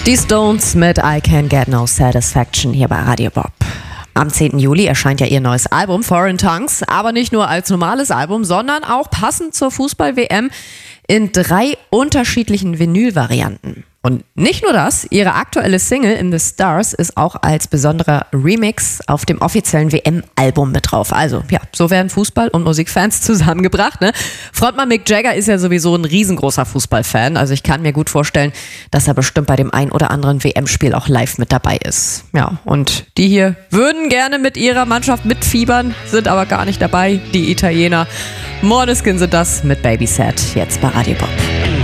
Die Stones mit I Can't Get No Satisfaction hier bei Radio Bob. Am 10. Juli erscheint ja ihr neues Album Foreign Tongues, aber nicht nur als normales Album, sondern auch passend zur Fußball-WM in 3 unterschiedlichen Vinyl-Varianten. Und nicht nur das, ihre aktuelle Single In the Stars ist auch als besonderer Remix auf dem offiziellen WM-Album mit drauf. Also ja, so werden Fußball- und Musikfans zusammengebracht. Ne? Frontmann Mick Jagger ist ja sowieso ein riesengroßer Fußballfan. Also ich kann mir gut vorstellen, dass er bestimmt bei dem ein oder anderen WM-Spiel auch live mit dabei ist. Ja, und die hier würden gerne mit ihrer Mannschaft mitfiebern, sind aber gar nicht dabei. Die Italiener. Måneskin sind das mit Baby Sad, jetzt bei Radio Bob.